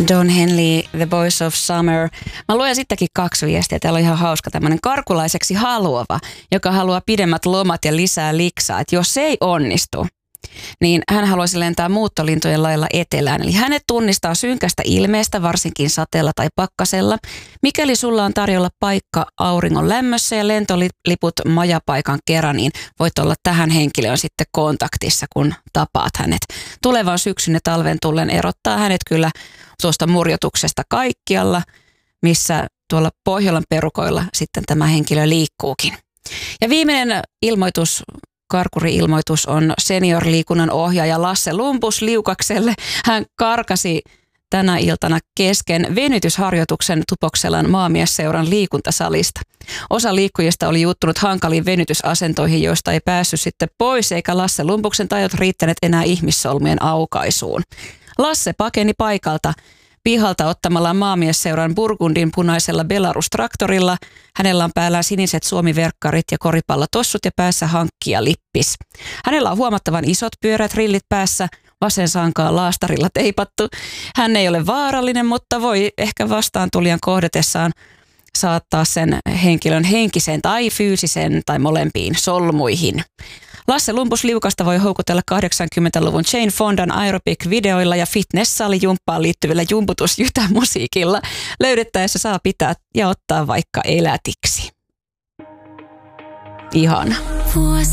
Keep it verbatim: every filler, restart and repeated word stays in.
Don Henley, The Boys of Summer. Mä luen sittenkin kaksi viestiä. Täällä on ihan hauska tämmöinen karkulaiseksi haluava, joka haluaa pidemmät lomat ja lisää liksaa. Että jos se ei onnistu, niin hän haluaisi lentää muuttolintujen lailla etelään. Eli hänet tunnistaa synkästä ilmeestä, varsinkin sateella tai pakkasella. Mikäli sulla on tarjolla paikka auringon lämmössä ja lentoliput majapaikan kerran, niin voit olla tähän henkilöön sitten kontaktissa, kun tapaat hänet. Tulevan syksyn ja talven tullen erottaa hänet kyllä tuosta murjotuksesta kaikkialla, missä tuolla Pohjolan perukoilla sitten tämä henkilö liikkuukin. Ja viimeinen ilmoitus, karkuri-ilmoitus on seniorliikunnan ohjaaja Lasse Lumpus Liukakselle. Hän karkasi tänä iltana kesken venytysharjoituksen Tupokselan maamiesseuran liikuntasalista. Osa liikkujista oli juuttunut hankaliin venytysasentoihin, joista ei päässyt sitten pois, eikä Lasse Lumpuksen tajut riittäneet enää ihmissolmien aukaisuun. Lasse pakeni paikalta pihalta ottamalla maamiesseuran Burgundin punaisella Belarus-traktorilla. Hänellä on päällään siniset suomiverkkarit ja koripallotossut ja päässä hankkija lippis. Hänellä on huomattavan isot pyörät rillit päässä, vasen sankaa laastarilla teipattu. Hän ei ole vaarallinen, mutta voi ehkä vastaan tulijan kohdatessaan saattaa sen henkilön henkiseen tai fyysiseen tai molempiin solmuihin. Lasse Lumpus Liukasta voi houkutella kahdeksankymmentäluvun Jane Fondan aerobic-videoilla ja fitness-salijumppaan liittyvillä jumputusjytämusiikilla. Löydettäessä saa pitää ja ottaa vaikka elätiksi. Ihana.